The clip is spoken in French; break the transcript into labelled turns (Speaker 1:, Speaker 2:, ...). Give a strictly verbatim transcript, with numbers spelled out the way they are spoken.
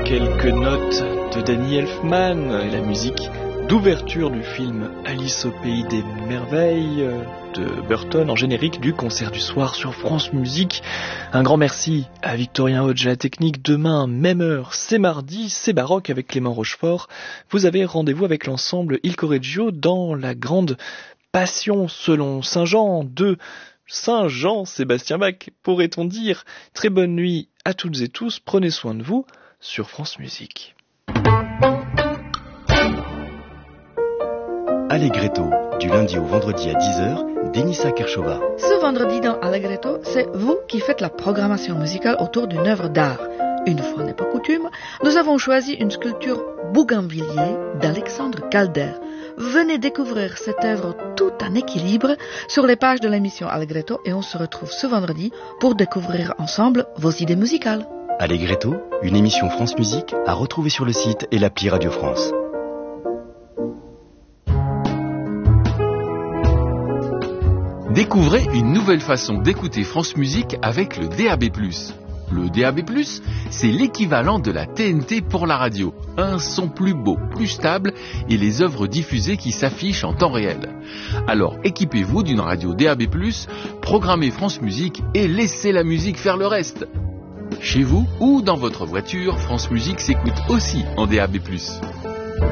Speaker 1: quelques notes de Danny Elfman et la musique d'ouverture du film Alice au pays des merveilles de Burton en générique du concert du soir sur France Musique. Un grand merci à Victorien Hodge à la technique. Demain, même heure, c'est mardi, c'est baroque avec Clément Rochefort. Vous avez rendez-vous avec l'ensemble Il Correggio dans la grande passion selon Saint Jean de Saint Jean-Sébastien Bach, pourrait-on dire. Très bonne nuit à toutes et tous, prenez soin de vous sur France Musique.
Speaker 2: Allegretto, du lundi au vendredi à dix heures, Denisa Kershova.
Speaker 3: Ce vendredi dans Allegretto, c'est vous qui faites la programmation musicale autour d'une œuvre d'art. Une fois n'est pas coutume, nous avons choisi une sculpture bougainvillier d'Alexandre Calder. Venez découvrir cette œuvre tout en équilibre sur les pages de l'émission Allegretto et on se retrouve ce vendredi pour découvrir ensemble vos idées musicales.
Speaker 2: Allegretto, une émission France Musique à retrouver sur le site et l'appli Radio France.
Speaker 4: Découvrez une nouvelle façon d'écouter France Musique avec le D A B plus. Le D A B plus, c'est l'équivalent de la T N T pour la radio. Un son plus beau, plus stable et les œuvres diffusées qui s'affichent en temps réel. Alors équipez-vous d'une radio D A B plus, programmez France Musique et laissez la musique faire le reste. Chez vous ou dans votre voiture, France Musique s'écoute aussi en D A B plus.